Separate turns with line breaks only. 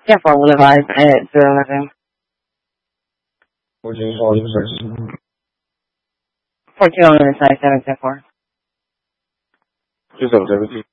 10-4 Boulevard at 011.
14 calls versus
14 on the side, 7-4.
2717.